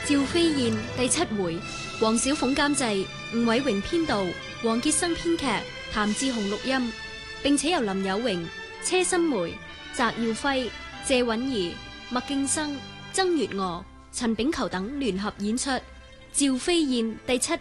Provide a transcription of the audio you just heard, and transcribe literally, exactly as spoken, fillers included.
趙飛燕第七回，黃小鳳監製，吳偉榮編導，黃傑生編劇，譚志雄錄音，並且由林有榮、車心梅、翟耀輝、謝允兒、麥敬生、曾月娥、陳炳球等聯合演出。趙飛燕第七